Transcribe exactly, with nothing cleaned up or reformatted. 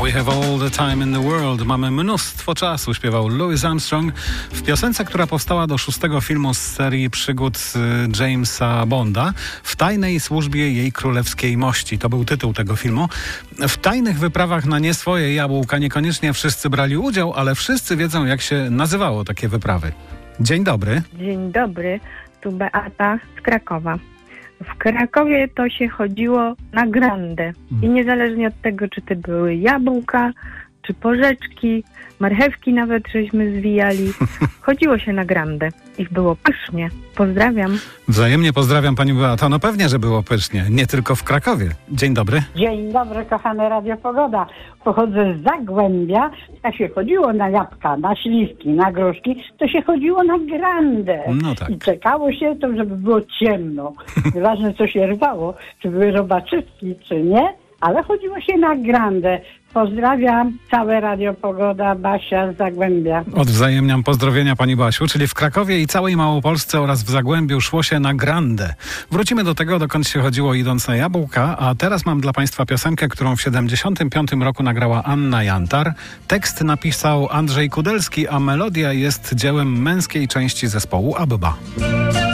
We have all the time in the world. Mamy mnóstwo czasu, śpiewał Louis Armstrong w piosence, która powstała do szóstego filmu z serii przygód Jamesa Bonda, W tajnej służbie jej królewskiej mości. To był tytuł tego filmu. W tajnych wyprawach na nie swoje jabłka niekoniecznie wszyscy brali udział, ale wszyscy wiedzą, jak się nazywało takie wyprawy. Dzień dobry. Dzień dobry, tu Beata z Krakowa. W Krakowie to się chodziło na grandę i niezależnie od tego, czy to były jabłka, czy porzeczki, marchewki nawet żeśmy zwijali, chodziło się na grandę. Ich było pysznie. Pozdrawiam. Wzajemnie pozdrawiam pani Beato. No pewnie, że było pysznie. Nie tylko w Krakowie. Dzień dobry. Dzień dobry, kochane Radio Pogoda. Pochodzę z Zagłębia. Jak się chodziło na jabłka, na śliwki, na gruszki, to się chodziło na grandę. No tak. I czekało się to, żeby było ciemno. Nieważne, co się rwało, czy były robaczywki, czy nie, ale chodziło się na grandę. Pozdrawiam całe Radio Pogoda, Basia z Zagłębia. Odwzajemniam pozdrowienia pani Basiu, czyli w Krakowie i całej Małopolsce oraz w Zagłębiu szło się na grandę. Wrócimy do tego, dokąd się chodziło idąc na jabłka, a teraz mam dla państwa piosenkę, którą w siedemdziesiątym piątym roku nagrała Anna Jantar. Tekst napisał Andrzej Kudelski, a melodia jest dziełem męskiej części zespołu Abba.